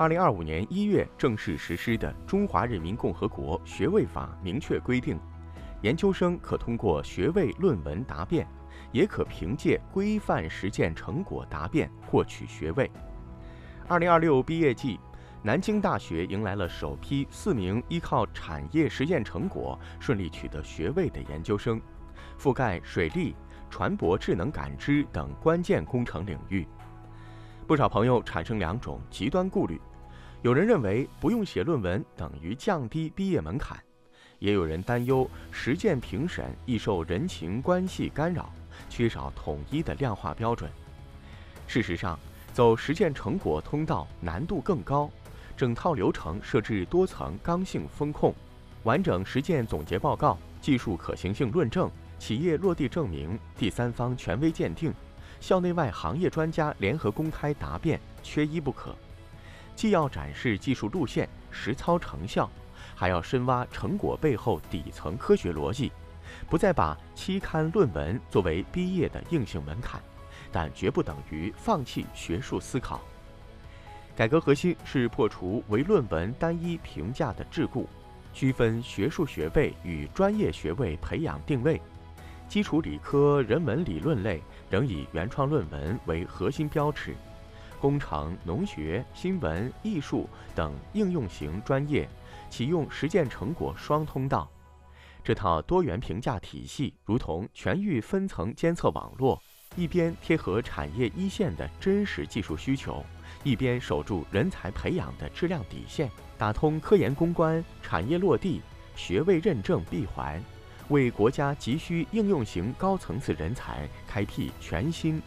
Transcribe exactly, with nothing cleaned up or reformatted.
二零二五年一月正式实施的《中华人民共和国学位法》明确规定，研究生可通过学位论文答辩，也可凭借规范实践成果答辩获取学位。二零二六毕业季，南京大学迎来了首批四名依靠产业实践成果顺利取得学位的研究生，覆盖水利、船舶智能感知等关键工程领域。不少朋友产生两种极端顾虑，有人认为不用写论文等于降低毕业门槛，也有人担忧实践评审易受人情关系干扰，缺少统一的量化标准。事实上，走实践成果通道难度更高，整套流程设置多层刚性风控，完整实践总结报告、技术可行性论证、企业落地证明、第三方权威鉴定、校内外行业专家联合公开答辩缺一不可。既要展示技术路线、实操成效，还要深挖成果背后底层科学逻辑，不再把期刊论文作为毕业的硬性门槛，但绝不等于放弃学术思考。改革核心是破除唯论文单一评价的桎梏，区分学术学位与专业学位培养定位。基础理科、人文理论类仍以原创论文为核心标尺，工程、农学、新闻、艺术等应用型专业启用实践成果双通道。这套多元评价体系如同全域分层监测网络，一边贴合产业一线的真实技术需求，一边守住人才培养的质量底线，打通科研攻关、产业落地、学位认证闭环，为国家急需应用型高层次人才开辟全新